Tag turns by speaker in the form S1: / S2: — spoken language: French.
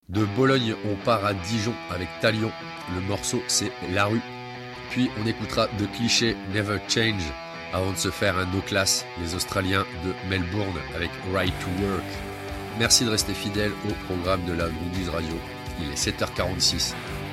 S1: De Bologne, on part à Dijon avec Talion. Le morceau, c'est La Rue. Puis on écoutera de Cliché Never Change avant de se faire un no class, les Australiens de Melbourne avec Right to Work. Merci de rester fidèle au programme de la Groovy Radio. Il est 7h46.